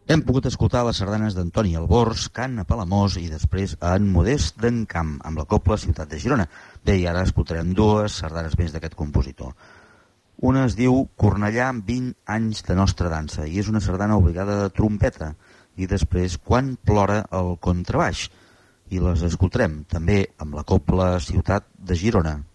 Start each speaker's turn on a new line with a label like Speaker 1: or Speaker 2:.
Speaker 1: Hem pogut escoltar les sardanes d'Antoni Albors, Cant a Palamós i després a en Modest d'Encamp, amb la Cobla Ciutat de Girona. Bé, i ara escoltarem dues sardanes més d'aquest compositor. Una es diu Cornellà amb 20 anys de nostra dansa i és una sardana obligada de trompeta. I després Quan plora el contrabaix. I les escoltarem també amb la Cobla Ciutat de Girona.